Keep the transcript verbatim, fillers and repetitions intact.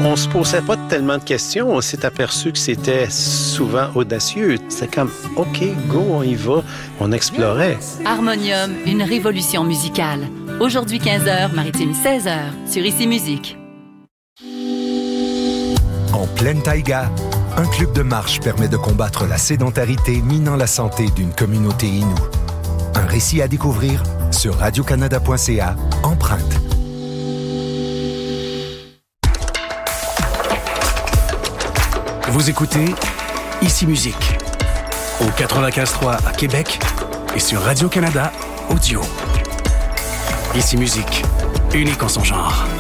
On se posait pas tellement de questions. On s'est aperçu que c'était souvent audacieux. C'est comme, OK, go, on y va. On explorait. Harmonium, une révolution musicale. Aujourd'hui, quinze heures, Maritime seize heures, sur Ici Musique. En pleine taïga, un club de marche permet de combattre la sédentarité minant la santé d'une communauté inoue. Un récit à découvrir sur radio canada point c a, Empreinte. Vous écoutez Ici Musique, au quatre-vingt-quinze trois à Québec et sur Radio-Canada Audio. Ici Musique, unique en son genre.